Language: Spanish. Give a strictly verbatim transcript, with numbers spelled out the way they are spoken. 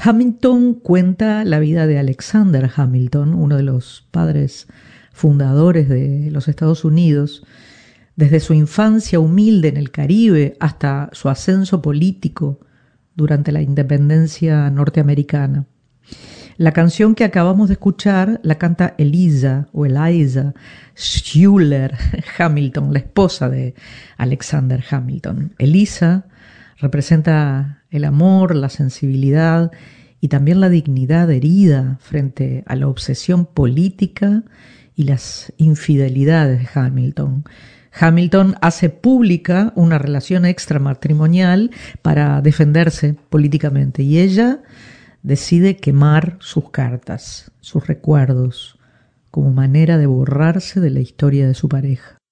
Hamilton cuenta la vida de Alexander Hamilton, uno de los padres fundadores de los Estados Unidos, desde su infancia humilde en el Caribe hasta su ascenso político durante la independencia norteamericana. La canción que acabamos de escuchar la canta Eliza o Eliza Schuyler Hamilton, la esposa de Alexander Hamilton. Eliza representa el amor, la sensibilidad y también la dignidad herida frente a la obsesión política y las infidelidades de Hamilton. Hamilton hace pública una relación extramatrimonial para defenderse políticamente y ella decide quemar sus cartas, sus recuerdos, como manera de borrarse de la historia de su pareja.